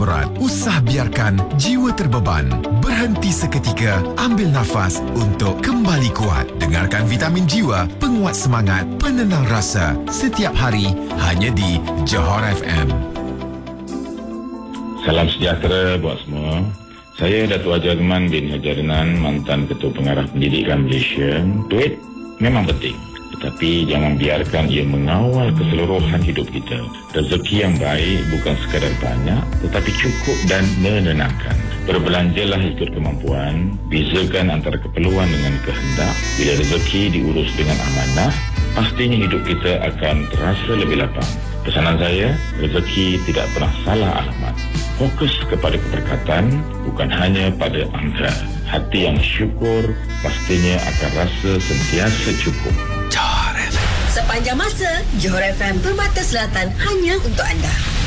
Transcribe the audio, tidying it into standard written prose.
berat. Usah biarkan jiwa terbeban. Berhenti seketika, ambil nafas untuk kembali kuat. Dengarkan Vitamin Jiwa, penguat semangat, penenang rasa. Setiap hari, hanya di Johor FM. Salam sejahtera buat semua. Saya Datuk Haji Azman bin Haji Adnan, mantan Ketua Pengarah Pendidikan Malaysia. Duit memang penting, tetapi jangan biarkan ia mengawal keseluruhan hidup kita. Rezeki yang baik bukan sekadar banyak, tetapi cukup dan menenangkan. Berbelanjalah ikut kemampuan, bezakan antara keperluan dengan kehendak. Bila rezeki diurus dengan amanah, pastinya hidup kita akan terasa lebih lapang. Pesanan saya, rezeki tidak pernah salah alamat. Fokus kepada keberkatan, bukan hanya pada angka. Hati yang syukur pastinya akan rasa sentiasa cukup. Sepanjang masa, Johor FM Permata Selatan hanya untuk anda.